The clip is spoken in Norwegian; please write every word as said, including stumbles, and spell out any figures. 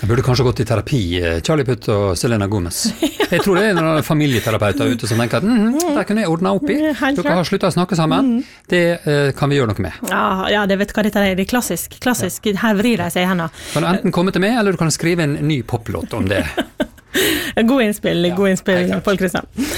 Jeg burde kanskje gått i terapi, Charlie Puth og Selena Gomez. Jeg tror det er noen familieterapeuter ute som tenker at mm, der kunne jeg ordne opp i. Dere har sluttet å snakke sammen. Det uh, kan vi gjøre noe med. Ja, ja, det vet hva dette er. Det er klassisk. klassisk. Ja. Her vrir de seg i hendene. Kan du enten komme til meg, eller du kan skrive en ny poplåt om det. God innspill, god innspill, Pål Kristian.